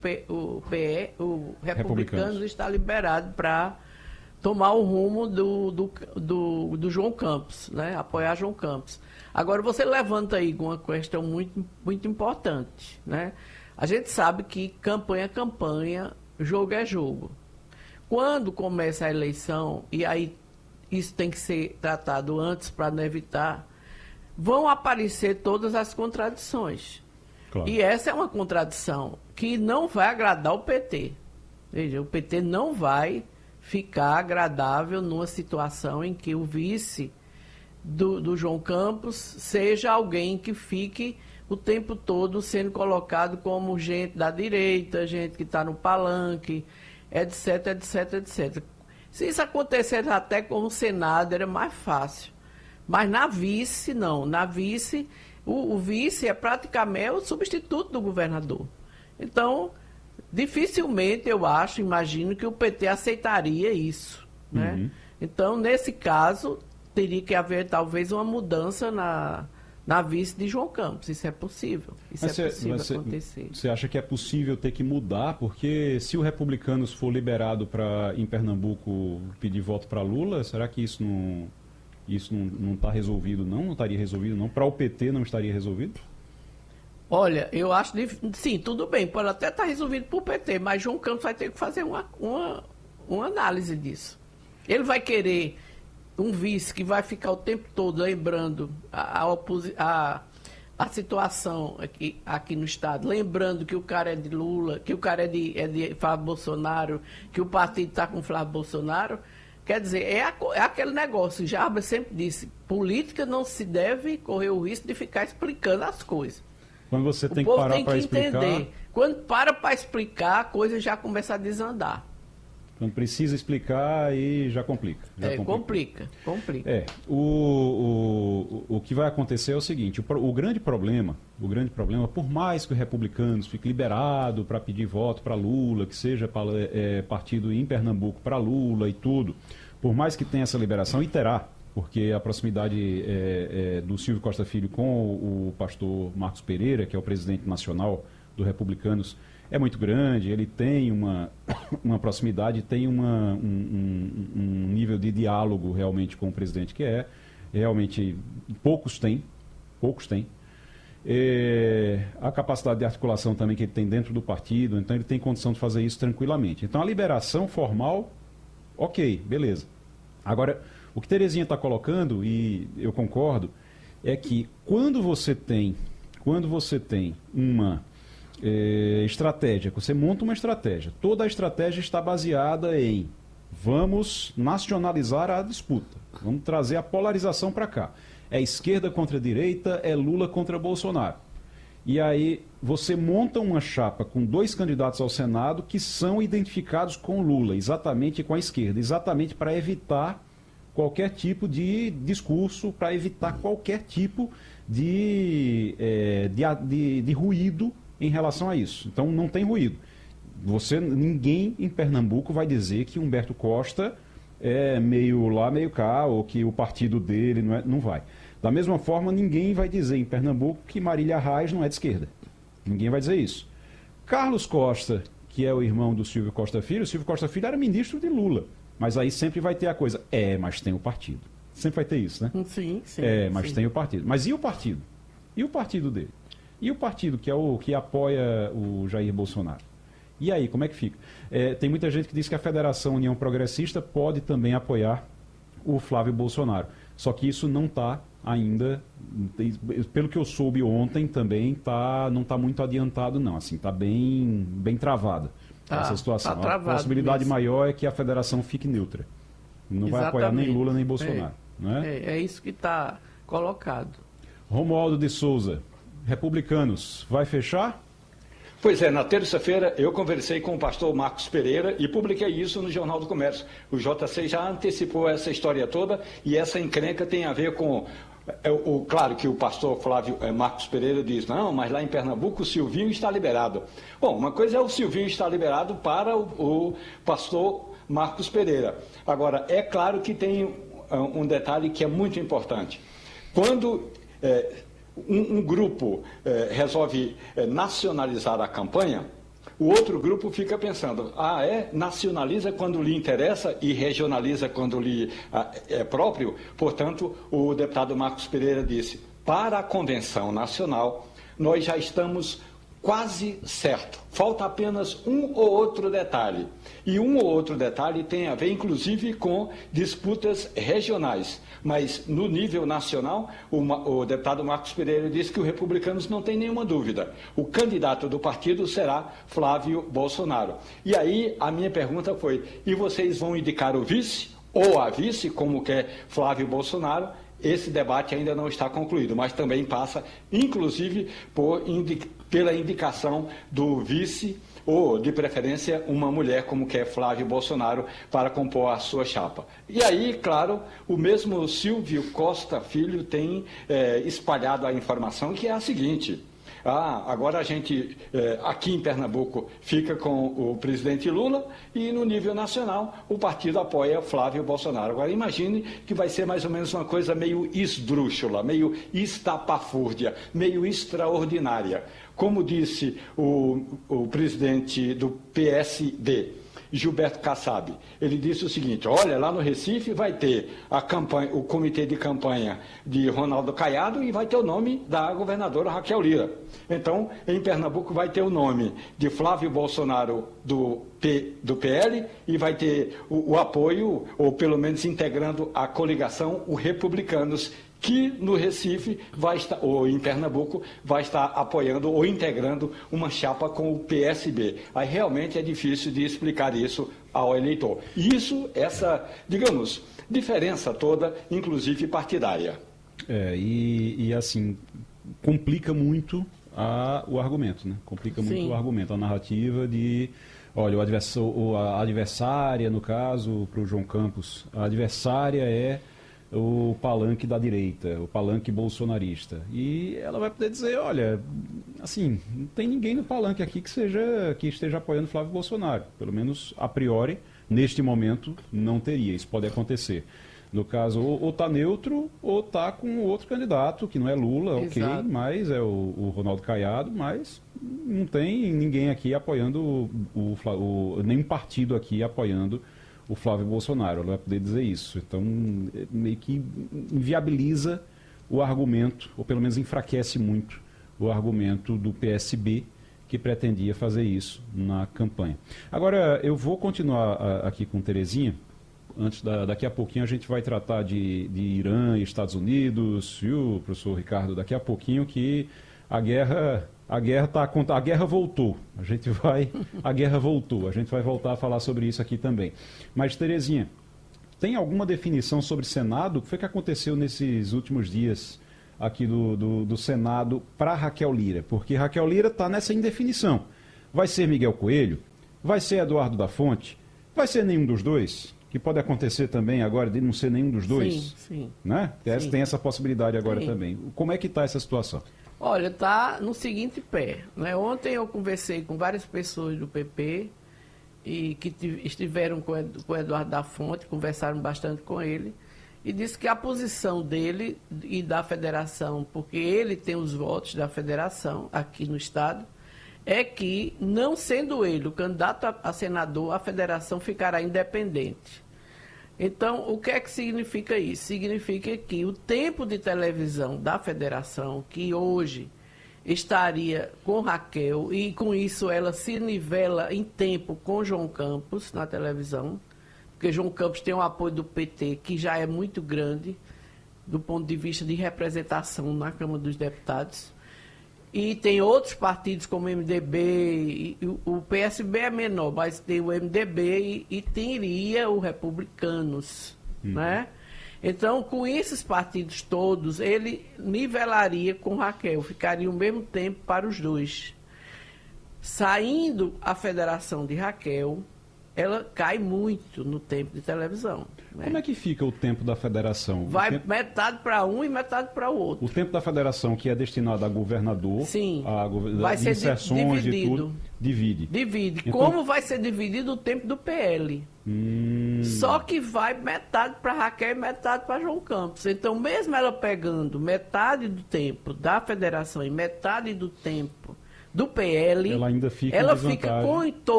o Republicanos está liberado para tomar o rumo do João Campos, né? Apoiar João Campos. Agora, você levanta aí uma questão muito, muito importante, né? A gente sabe que campanha é campanha, jogo é jogo. Quando começa a eleição, e aí isso tem que ser tratado antes para não evitar, vão aparecer todas as contradições. Claro. E essa é uma contradição que não vai agradar o PT. Veja, o PT não vai ficar agradável numa situação em que o vice do João Campos seja alguém que fique o tempo todo sendo colocado como gente da direita, gente que está no palanque, etc, etc, etc. Se isso acontecesse até com o Senado, era mais fácil. Mas na vice, não. Na vice, o vice é praticamente o substituto do governador. Então, dificilmente, eu imagino que o PT aceitaria isso, né? Uhum. Então, nesse caso, teria que haver talvez uma mudança na vice de João Campos. Isso é possível. Isso é possível acontecer. Você acha que é possível ter que mudar? Porque se o Republicanos for liberado para, em Pernambuco, pedir voto para Lula, será que isso não está resolvido, não? Não estaria resolvido, não? Para o PT não estaria resolvido? Olha, eu acho que sim, tudo bem, pode até estar resolvido para o PT, mas João Campos vai ter que fazer uma análise disso. Ele vai querer um vice que vai ficar o tempo todo lembrando a situação aqui no Estado, lembrando que o cara é de Lula, que o cara é de Flávio Bolsonaro, que o partido está com Flávio Bolsonaro. Quer dizer, é aquele negócio, Jarbas sempre disse, política não se deve correr o risco de ficar explicando as coisas. Quando você tem que parar para explicar... Entender. Quando para explicar, a coisa já começa a desandar. Quando precisa explicar, aí já complica. Complica. O que vai acontecer é o seguinte, o grande problema, por mais que o Republicanos fique liberado para pedir voto para Lula, que seja partido em Pernambuco para Lula e tudo, por mais que tenha essa liberação, e terá, porque a proximidade do Silvio Costa Filho com o pastor Marcos Pereira, que é o presidente nacional do Republicanos, é muito grande, ele tem uma proximidade, tem um nível de diálogo realmente com o presidente que realmente poucos têm. A capacidade de articulação também que ele tem dentro do partido, então ele tem condição de fazer isso tranquilamente. Então a liberação formal, ok, beleza. Agora, o que Terezinha está colocando, e eu concordo, é que quando você tem uma estratégia, que você monta uma estratégia, toda a estratégia está baseada em vamos nacionalizar a disputa, vamos trazer a polarização para cá. É esquerda contra direita, é Lula contra Bolsonaro. E aí você monta uma chapa com 2 candidatos ao Senado que são identificados com Lula, exatamente com a esquerda, exatamente para evitar qualquer tipo de discurso, para evitar qualquer tipo de ruído em relação a isso. Então não tem ruído. Ninguém em Pernambuco vai dizer que Humberto Costa é meio lá, meio cá, ou que o partido dele não vai. Da mesma forma, ninguém vai dizer em Pernambuco que Marília Reis não é de esquerda. Ninguém vai dizer isso. Carlos Costa, que é o irmão do Silvio Costa Filho, o Silvio Costa Filho era ministro de Lula. Mas aí sempre vai ter a coisa, mas tem o partido. Sempre vai ter isso, né? Sim. Mas tem o partido. Mas e o partido? E o partido dele? E o partido que apoia o Jair Bolsonaro? E aí, como é que fica? Tem muita gente que diz que a Federação União Progressista pode também apoiar o Flávio Bolsonaro. Só que isso não está ainda, pelo que eu soube ontem também, não está muito adiantado não. Assim, está bem travada essa situação. A possibilidade maior é que a Federação fique neutra. Não vai apoiar nem Lula nem Bolsonaro. É isso que está colocado. Romualdo de Souza, Republicanos, vai fechar? Pois é, na terça-feira eu conversei com o pastor Marcos Pereira e publiquei isso no Jornal do Comércio. O JC já antecipou essa história toda e essa encrenca tem a ver com... Claro que o pastor Marcos Pereira diz, não, mas lá em Pernambuco o Silvinho está liberado. Bom, uma coisa é o Silvinho estar liberado para o pastor Marcos Pereira. Agora, é claro que tem um detalhe que é muito importante. Quando um grupo resolve nacionalizar a campanha, O outro grupo fica pensando, nacionaliza quando lhe interessa e regionaliza quando lhe é próprio. Portanto, o deputado Marcos Pereira disse, para a Convenção Nacional, nós já estamos quase certo. Falta apenas um ou outro detalhe. E um ou outro detalhe tem a ver, inclusive, com disputas regionais. Mas, no nível nacional, o deputado Marcos Pereira disse que os republicanos não têm nenhuma dúvida. O candidato do partido será Flávio Bolsonaro. E aí, a minha pergunta foi, e vocês vão indicar o vice, ou a vice, como quer Flávio Bolsonaro? Esse debate ainda não está concluído, mas também passa, inclusive, pela indicação do vice, ou, de preferência, uma mulher como quer Flávio Bolsonaro para compor a sua chapa. E aí, claro, o mesmo Silvio Costa Filho tem espalhado a informação que é a seguinte... agora a gente, aqui em Pernambuco, fica com o presidente Lula e no nível nacional o partido apoia Flávio Bolsonaro. Agora imagine que vai ser mais ou menos uma coisa meio esdrúxula, meio estapafúrdia, meio extraordinária. Como disse o presidente do PSD, Gilberto Kassab, ele disse o seguinte, olha, lá no Recife vai ter o comitê de campanha de Ronaldo Caiado e vai ter o nome da governadora Raquel Lira. Então, em Pernambuco vai ter o nome de Flávio Bolsonaro do PL e vai ter o apoio, ou pelo menos integrando a coligação, os republicanos, que no Recife vai estar, ou em Pernambuco, vai estar apoiando ou integrando uma chapa com o PSB. Aí realmente é difícil de explicar isso ao eleitor. E essa, digamos, diferença toda, inclusive partidária. E assim, complica muito o argumento, né? Complica muito o argumento, a narrativa de... Olha, a adversária, no caso, para o João Campos, a adversária é o palanque da direita, o palanque bolsonarista. E ela vai poder dizer, olha, assim, não tem ninguém no palanque aqui que esteja apoiando Flávio Bolsonaro. Pelo menos, a priori, neste momento, não teria. Isso pode acontecer. No caso, ou está neutro, ou está com outro candidato, que não é Lula, ok, mas é o Ronaldo Caiado, mas não tem ninguém aqui apoiando nenhum partido aqui apoiando o Flávio Bolsonaro, ela vai poder dizer isso. Então, meio que inviabiliza o argumento, ou pelo menos enfraquece muito o argumento do PSB, que pretendia fazer isso na campanha. Agora, eu vou continuar aqui com Terezinha. Daqui a pouquinho a gente vai tratar de Irã e Estados Unidos, viu, professor Ricardo? Daqui a pouquinho que a guerra voltou. A guerra voltou. A gente vai voltar a falar sobre isso aqui também. Mas, Terezinha, tem alguma definição sobre Senado? O que foi que aconteceu nesses últimos dias aqui do Senado para Raquel Lira? Porque Raquel Lira está nessa indefinição. Vai ser Miguel Coelho? Vai ser Eduardo da Fonte? Vai ser nenhum dos dois? Que pode acontecer também agora de não ser nenhum dos dois? Sim. Né? Sim. Tem essa possibilidade agora também. Como é que está essa situação? Olha, está no seguinte pé. Né? Ontem eu conversei com várias pessoas do PP e que estiveram com o Eduardo da Fonte, conversaram bastante com ele, e disse que a posição dele e da federação, porque ele tem os votos da federação aqui no Estado, é que, não sendo ele o candidato a senador, a federação ficará independente. Então, o que é que significa isso? Significa que o tempo de televisão da federação, que hoje estaria com Raquel, e com isso ela se nivela em tempo com João Campos na televisão, porque João Campos tem o apoio do PT, que já é muito grande, do ponto de vista de representação na Câmara dos Deputados. E tem outros partidos como o MDB, o PSB é menor, mas tem o MDB e teria o Republicanos, né? Então, com esses partidos todos, ele nivelaria com Raquel, ficaria o mesmo tempo para os dois. Saindo a federação de Raquel, ela cai muito no tempo de televisão. Né? Como é que fica o tempo da federação? Metade para um e metade para o outro. O tempo da federação, que é destinado a governador, sim, vai ser inserções dividido. E tudo, divide. Então, como vai ser dividido o tempo do PL? Só que vai metade para Raquel e metade para João Campos. Então, mesmo ela pegando metade do tempo da federação e metade do tempo do PL, ela ainda fica ela em fica desvantagem. com